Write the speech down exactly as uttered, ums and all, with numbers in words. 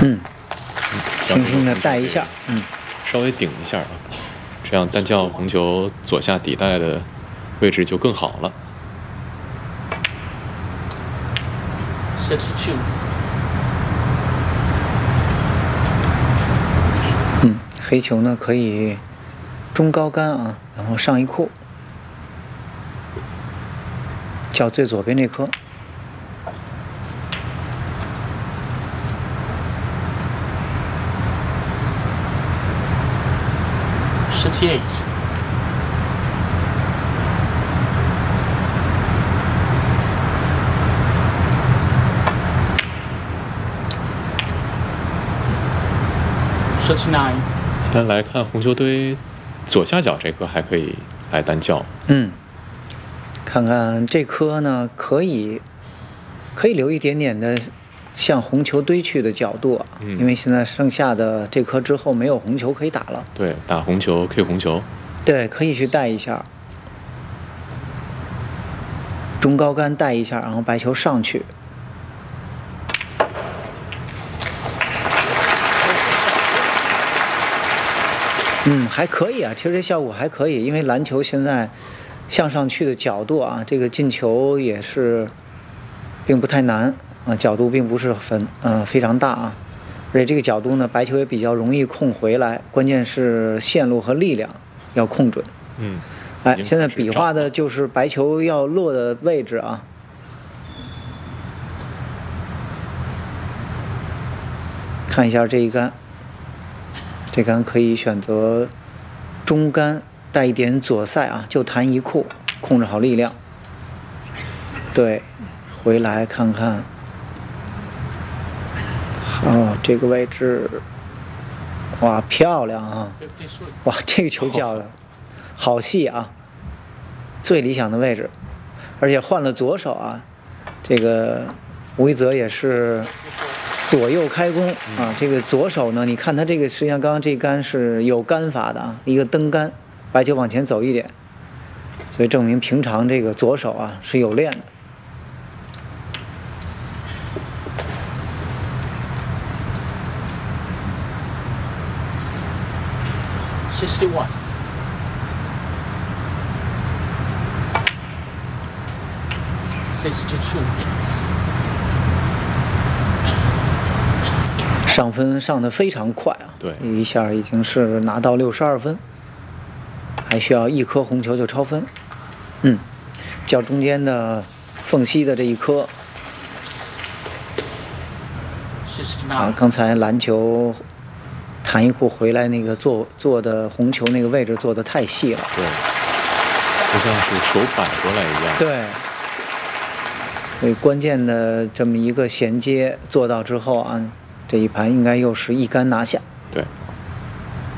嗯，轻轻的带一下，嗯， 稍微顶一下啊，这样单叫红球左下底带的位置就更好了。 sixty-two。 嗯，黑球呢可以中高杆啊，然后上一库，叫最左边这颗。 sixty-eight。sixty-nine。 先来看红球堆左下角这颗还可以来单叫。 嗯，看看这颗呢，可以可以留一点点的向红球堆去的角度啊， 嗯、 因为现在剩下的这颗之后没有红球可以打了。 对，打红球 K 红球。 对，可以去带一下，中高杆带一下，然后白球上去。嗯，还可以啊，其实这效果还可以，因为篮球现在向上去的角度啊，这个进球也是并不太难啊，角度并不是很呃非常大啊，而且这个角度呢，白球也比较容易控回来，关键是线路和力量要控准。 嗯， 哎，现在比划的就是白球要落的位置啊。看一下这一杆。这杆可以选择中杆带一点左塞啊，就弹一库，控制好力量。对，回来看看。哦，这个位置，哇，漂亮啊！哇，这个球叫的好细啊，最理想的位置，而且换了左手啊，这个吴一泽也是。左右开弓啊，这个左手呢，你看他这个实际上刚刚这杆是有杆法的啊，一个蹬杆，白球往前走一点，所以证明平常这个左手啊是有练的。 sixty-one。sixty-two。 上分上得非常快啊！ 对， 一下已经是拿到六十二分，还需要一颗红球就超分。嗯，较中间的缝隙的这一颗。啊，刚才篮球弹一库回来那个做做的红球那个位置做的太细了。 对，就像是手摆过来一样。 对。所以关键的这么一个衔接做到之后啊。这一盘应该又是一杆拿下。 对。